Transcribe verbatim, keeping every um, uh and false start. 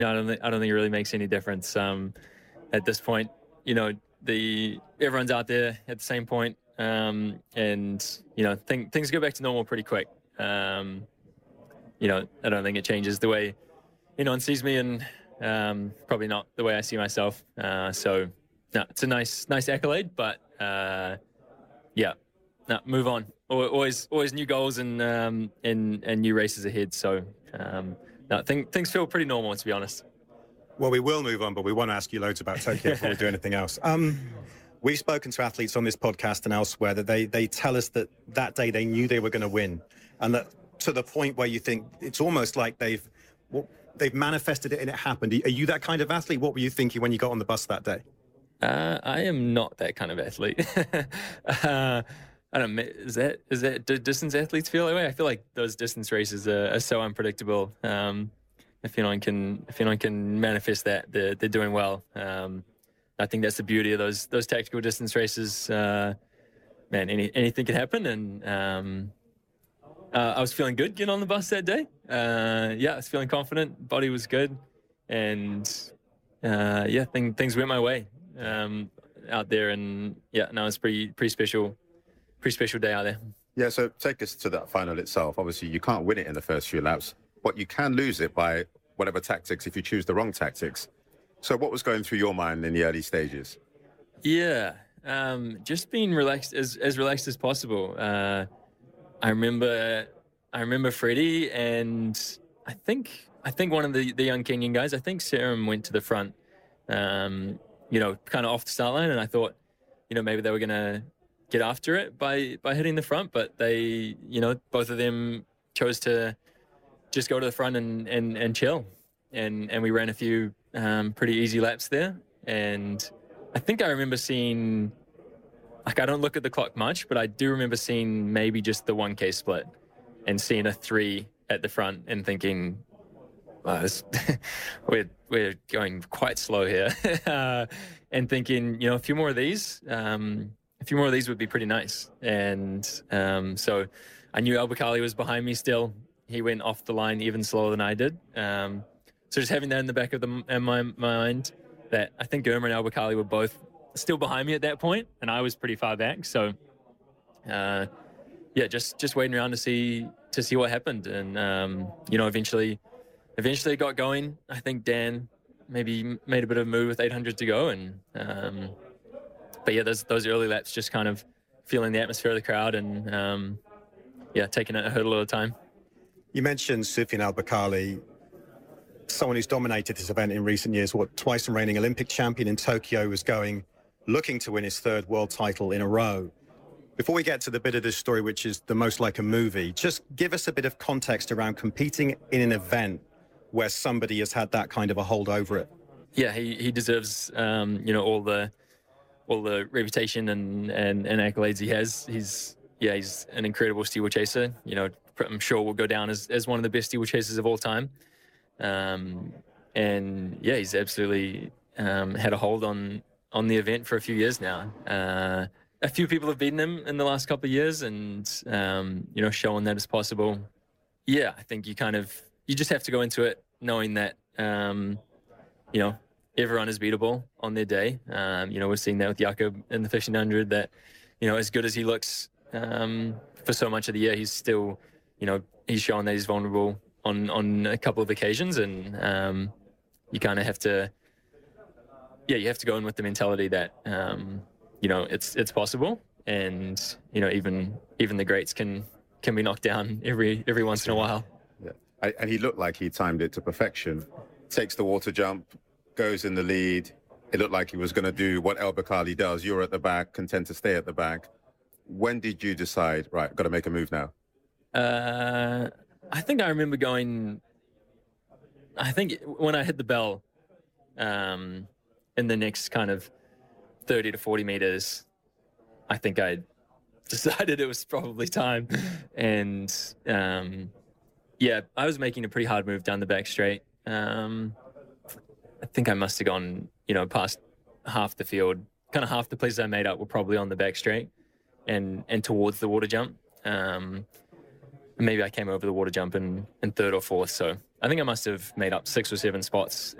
No, I don't think I don't think it really makes any difference um, at this point. You know, the everyone's out there at the same point, um, and you know, think, things go back to normal pretty quick. Um, you know, I don't think it changes the way anyone sees me, and um, probably not the way I see myself. Uh, so, no, it's a nice, nice accolade, but uh, yeah, no, move on. Always, always new goals and um, and and new races ahead. So, um, no, think, things feel pretty normal, to be honest. Well, we will move on, but we want to ask you loads about Tokyo before we do anything else. Um, we've spoken to athletes on this podcast and elsewhere that they they tell us that that day they knew they were going to win, and that to the point where you think it's almost like they've well, they've manifested it and it happened. Are you that kind of athlete? What were you thinking when you got on the bus that day? Uh, I am not that kind of athlete. uh, I don't know. Is that is that do distance athletes feel that way? I feel like those distance races are, are so unpredictable. Um, if anyone can if anyone can manifest that, they're they're doing well. Um, I think that's the beauty of those those tactical distance races. Uh, man, any anything can happen, and um, uh, I was feeling good getting on the bus that day. Uh, yeah, I was feeling confident. Body was good, and uh, yeah, thing, things went my way um, out there, and yeah, no, it's pretty pretty special. Pretty special day out there. Yeah, so take us to that final itself. Obviously, you can't win it in the first few laps, but you can lose it by whatever tactics if you choose the wrong tactics. So what was going through your mind in the early stages? Yeah, um, just being relaxed, as, as relaxed as possible. Uh, I remember I remember Freddie and I think I think one of the, the young Kenyan guys, I think Serum went to the front, um, you know, kind of off the start line, and I thought, you know, maybe they were going to get after it by by hitting the front, but they, you know, both of them chose to just go to the front and and, and chill, and and we ran a few um, pretty easy laps there, and I think I remember seeing, like, I don't look at the clock much, but I do remember seeing maybe just the one K split and seeing a three at the front and thinking, wow, this, we're we're going quite slow here, uh, and thinking, you know, a few more of these. Um, A few more of these would be pretty nice. And um, so I knew Albakali was behind me still. He went off the line even slower than I did. Um, so just having that in the back of the, in my mind, that I think Germa and Albakali were both still behind me at that point, and I was pretty far back. So uh, yeah, just just waiting around to see to see what happened. And um, you know, eventually, eventually it got going. I think Dan maybe made a bit of a move with eight hundred to go, and um, but yeah, those those early laps, just kind of feeling the atmosphere of the crowd and um, yeah, taking it a hurdle at a time. You mentioned Soufiane Al-Bakkali, someone who's dominated this event in recent years. What, twice and reigning Olympic champion in Tokyo, was going, looking to win his third world title in a row. Before we get to the bit of this story, which is the most like a movie, just give us a bit of context around competing in an event where somebody has had that kind of a hold over it. Yeah, he he deserves um, you know, all the all the reputation and, and, and accolades he has. He's yeah, he's an incredible steeple-chaser. You know, I'm sure will go down as, as one of the best steeple-chasers of all time. Um, and yeah, he's absolutely um, had a hold on on the event for a few years now. Uh, a few people have beaten him in the last couple of years, and um, you know, showing that it's possible. Yeah, I think you kind of you just have to go into it knowing that um, you know, everyone is beatable on their day. Um, you know, we're seeing that with Jakob in the fifteen hundred, that, you know, as good as he looks um, for so much of the year, he's still, you know, he's shown that he's vulnerable on, on a couple of occasions. And um, you kind of have to, yeah, you have to go in with the mentality that, um, you know, it's it's possible. And, you know, even even the greats can can be knocked down every every once in a while. Yeah. And he looked like he timed it to perfection. Takes the water jump, goes in the lead. It looked like he was going to do what Al-Bakkali does. You're at the back, content to stay at the back. When did you decide, right, got to make a move now? Uh, I think I remember going, I think when I hit the bell um, in the next kind of thirty to forty meters, I think I decided it was probably time. And um, yeah, I was making a pretty hard move down the back straight. Um, I think I must have gone, you know, past half the field. Kind of half the places I made up were probably on the back straight and, and towards the water jump. Um, maybe I came over the water jump in, in third or fourth. So I think I must have made up six or seven spots